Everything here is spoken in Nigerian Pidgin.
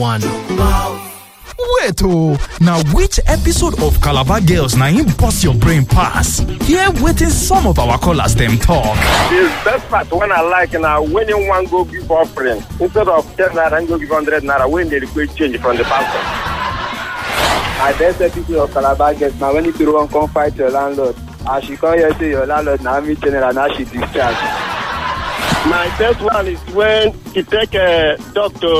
One. Wait now which episode of Calabar Girls na him bust your brain pass? Here waiting some of our callers them talk. The best part when I like now when you want go give offering instead of 10 naira and go give 100 naira when they request change from the pastor. My best episode of Calabar Girls now when you want come fight your landlord. As she come here say your landlord now me general now she discharge. My best one is when you take a doctor